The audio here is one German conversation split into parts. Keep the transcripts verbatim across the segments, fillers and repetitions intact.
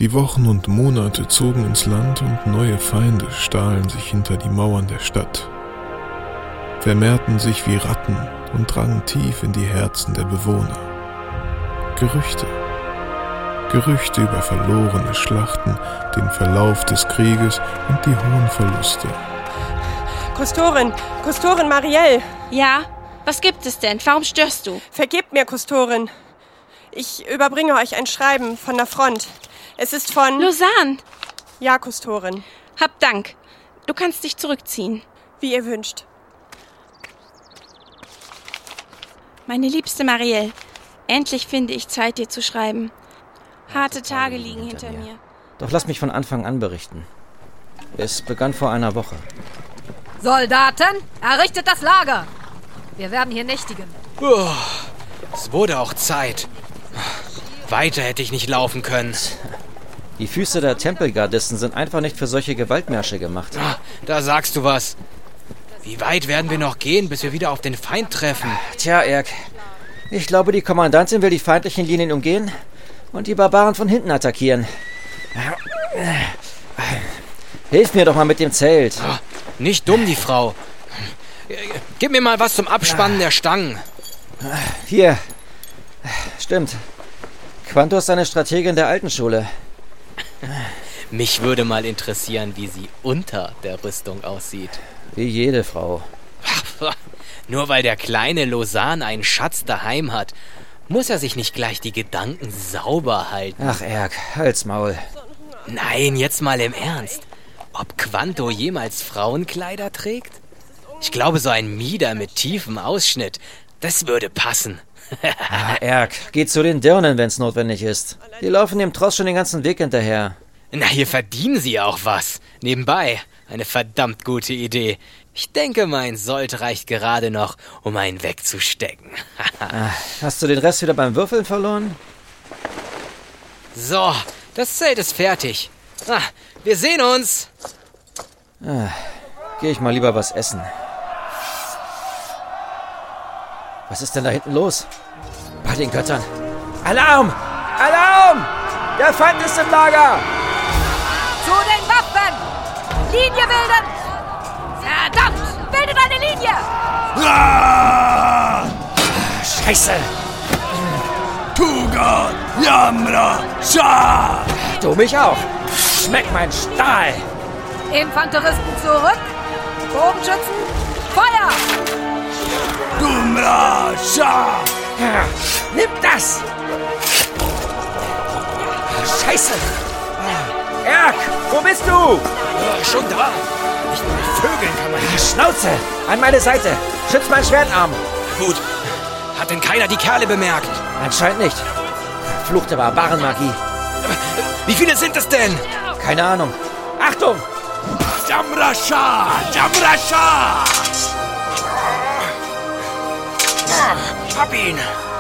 Die Wochen und Monate zogen ins Land und neue Feinde stahlen sich hinter die Mauern der Stadt, vermehrten sich wie Ratten und drangen tief in die Herzen der Bewohner. Gerüchte. Gerüchte über verlorene Schlachten, den Verlauf des Krieges und die hohen Verluste. Kustorin, Kustorin Marielle. Ja, was gibt es denn? Warum störst du? Vergebt mir, Kustorin. Ich überbringe euch ein Schreiben von der Front. Es ist von... Lausanne. Ja, Kustorin. Hab Dank. Du kannst dich zurückziehen. Wie ihr wünscht. Meine liebste Marielle, endlich finde ich Zeit, dir zu schreiben. Harte Tage liegen hinter mir. Doch lass mich von Anfang an berichten. Es begann vor einer Woche. Soldaten, errichtet das Lager. Wir werden hier nächtigen. Oh, es wurde auch Zeit. Weiter hätte ich nicht laufen können. Die Füße der Tempelgardisten sind einfach nicht für solche Gewaltmärsche gemacht. Ah, da sagst du was. Wie weit werden wir noch gehen, bis wir wieder auf den Feind treffen? Tja, Erk, ich glaube, die Kommandantin will die feindlichen Linien umgehen und die Barbaren von hinten attackieren. Hilf mir doch mal mit dem Zelt. Oh, nicht dumm, die Frau. Gib mir mal was zum Abspannen der Stangen. Hier. Stimmt. Quanto ist eine Strategin der alten Schule. Mich würde mal interessieren, wie sie unter der Rüstung aussieht. Wie jede Frau. Nur weil der kleine Lausanne einen Schatz daheim hat, muss er sich nicht gleich die Gedanken sauber halten. Ach, Erk, halt's Maul. Nein, jetzt mal im Ernst. Ob Quanto jemals Frauenkleider trägt? Ich glaube, so ein Mieder mit tiefem Ausschnitt, das würde passen. ah, Erk, geh zu den Dirnen, wenn's notwendig ist. Die laufen dem Tross schon den ganzen Weg hinterher. Na, hier verdienen sie auch was. Nebenbei, eine verdammt gute Idee. Ich denke, mein Sold reicht gerade noch, um einen wegzustecken. ah, hast du den Rest wieder beim Würfeln verloren? So, das Zelt ist fertig. Ah, wir sehen uns. Ah, geh ich mal lieber was essen. Was ist denn da hinten los? Bei den Göttern. Alarm! Alarm! Der Feind ist im Lager! Zu den Waffen! Linie bilden! Verdammt! Bildet eine Linie! Ah! Scheiße! Tuga! Yamra! Scha! Du mich auch! Schmeck mein Stahl! Infanteristen zurück! Bogenschützen! Feuer! Dumra! Scha! Ja, nimm das! Scheiße! Erk, wo bist du? Oh, schon da. Nicht mal mit Vögeln kann man hier. Schnauze! An meine Seite! Schütz meinen Schwertarm! Gut. Hat denn keiner die Kerle bemerkt? Anscheinend nicht. Verfluchte Barbarenmagie. Wie viele sind es denn? Keine Ahnung. Achtung! Jamra Scha! Jamra Scha! Hab ihn!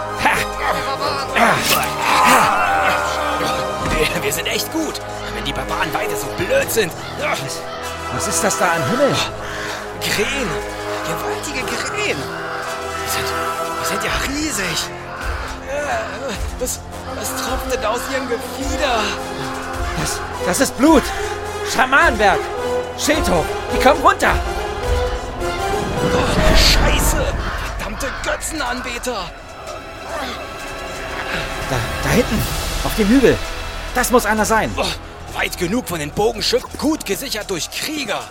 Wir sind echt gut, wenn die Barbaren weiter so blöd sind. Was ist das da am Himmel? Krähen! Gewaltige Krähen! Die sind, die sind ja riesig! Was, was tropft denn aus ihrem Gefieder? Das, das ist Blut! Schamanenberg! Schildhof! Die kommen runter! Oh, Scheiße! Verdammte Götzenanbeter! Da, da hinten! Auf dem Hügel! Das muss einer sein! Oh, weit genug von den Bogenschützen, gut gesichert durch Krieger!